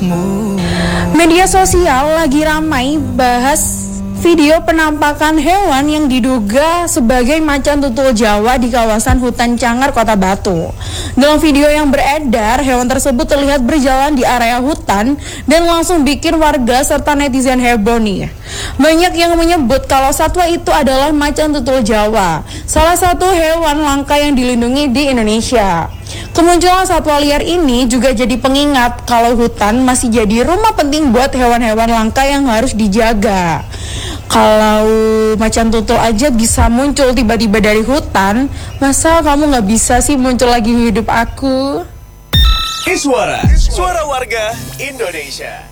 Media sosial lagi ramai bahas video penampakan hewan yang diduga sebagai macan tutul Jawa di kawasan hutan Cangar, Kota Batu. Dalam video yang beredar, hewan tersebut terlihat berjalan di area hutan dan langsung bikin warga serta netizen heboh nih. Banyak yang menyebut kalau satwa itu adalah macan tutul Jawa, salah satu hewan langka yang dilindungi di Indonesia. Kemunculan satwa liar ini juga jadi pengingat kalau hutan masih jadi rumah penting buat hewan-hewan langka yang harus dijaga. Kalau macan tutul aja bisa muncul tiba-tiba dari hutan, masa kamu nggak bisa sih muncul lagi di hidup aku? Suara warga Indonesia.